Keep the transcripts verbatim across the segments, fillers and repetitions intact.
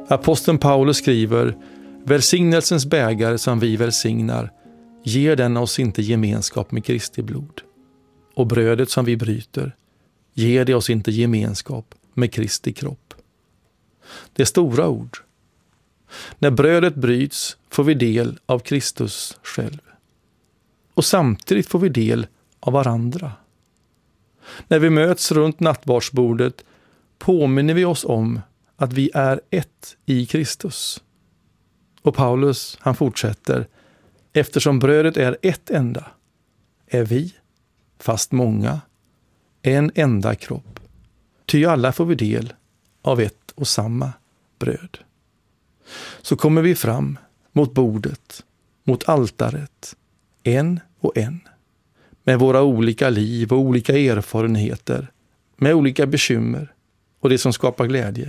Aposteln Paulus skriver: välsignelsens bägare som vi välsignar, ger den oss inte gemenskap med Kristi blod. Och brödet som vi bryter, ger det oss inte gemenskap med Kristi kropp. Det är stora ord. När brödet bryts får vi del av Kristus själv. Och samtidigt får vi del av varandra. När vi möts runt nattvardsbordet påminner vi oss om att vi är ett i Kristus. Och Paulus, han fortsätter: eftersom brödet är ett enda, är vi, fast många, en enda kropp. Ty alla får vi del av ett och samma bröd. Så kommer vi fram mot bordet, mot altaret, en och en, med våra olika liv och olika erfarenheter, med olika bekymmer och det som skapar glädje.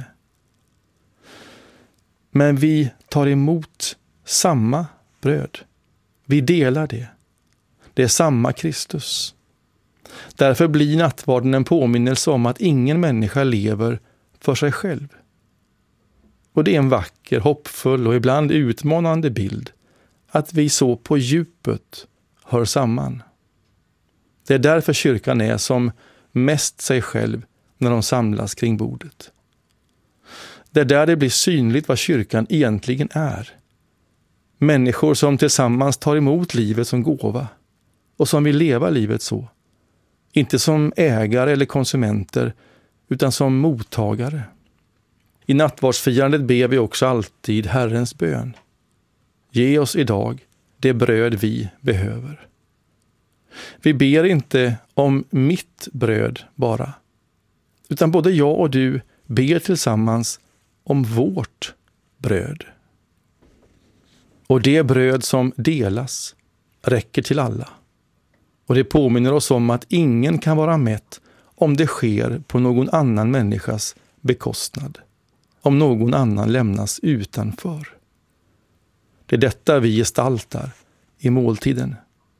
Men vi tar emot samma bröd. Vi delar det. Det är samma Kristus. Därför blir nattvarden en påminnelse om att ingen människa lever för sig själv. Och det är en vacker, hoppfull och ibland utmanande bild att vi så på djupet hör samman. Det är därför kyrkan är som mest sig själv när de samlas kring bordet. Det är där det blir synligt vad kyrkan egentligen är. Människor som tillsammans tar emot livet som gåva och som vill leva livet så. Inte som ägare eller konsumenter utan som mottagare. I nattvardsfirandet ber vi också alltid Herrens bön. Ge oss idag det bröd vi behöver. Vi ber inte om mitt bröd bara, utan både jag och du ber tillsammans om vårt bröd. Och det bröd som delas räcker till alla. Och det påminner oss om att ingen kan vara mätt om det sker på någon annan människas bekostnad. Om någon annan lämnas utanför. Det är detta vi gestaltar i måltiden.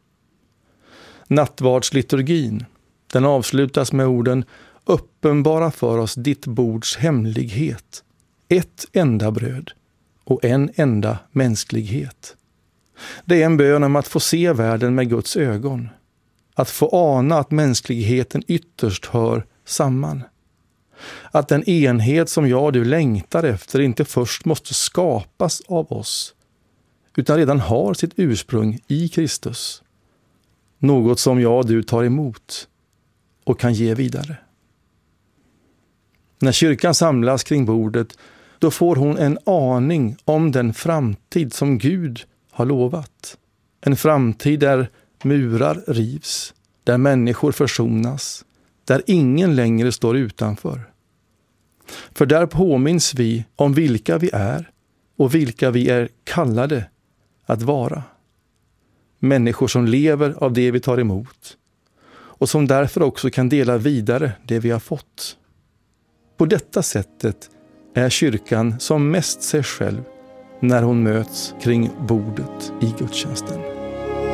Nattvardsliturgin, den avslutas med orden: uppenbara för oss ditt bords hemlighet, ett enda bröd och en enda mänsklighet. Det är en bön om att få se världen med Guds ögon, att få ana att mänskligheten ytterst hör samman. Att den enhet som jag och du längtar efter inte först måste skapas av oss, utan redan har sitt ursprung i Kristus. Något som jag och du tar emot och kan ge vidare. När kyrkan samlas kring bordet, då får hon en aning om den framtid som Gud har lovat. En framtid där murar rivs, där människor försonas, där ingen längre står utanför. För där påminns vi om vilka vi är och vilka vi är kallade att vara. Människor som lever av det vi tar emot och som därför också kan dela vidare det vi har fått. På detta sättet är kyrkan som mest sig själv när hon möts kring bordet i gudstjänsten.